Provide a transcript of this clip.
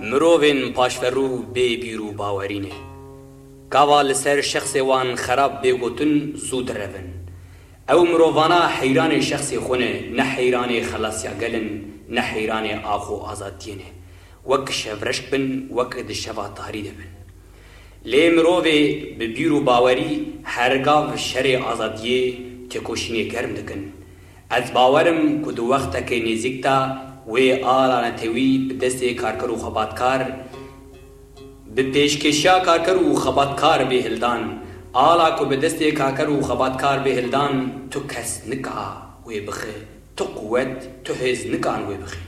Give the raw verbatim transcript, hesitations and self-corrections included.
مروفین پاشفرو بی بیرو باورینه کاوا لسر شخص وان خراب بگوتن زود روین او مروفانا حیران شخص خونه نه حیران خلاصیا گلن نه حیران آخو آزادینه وک شفرشک بن وک دشوا تاریده بن لی مروفی ببیرو باوری هرگاو شر آزادیه تکوشینی کرم دکن از باورم که دو وقت که نزیکتا و آلا نتوی بدست کارکر و خباتکار به پیشکشیا کارکر و خباتکار به هلدان آلا که بدست کارکر و خباتکار به هلدان تو کس نکا و بخه تو قوت تو هز نکان و بخه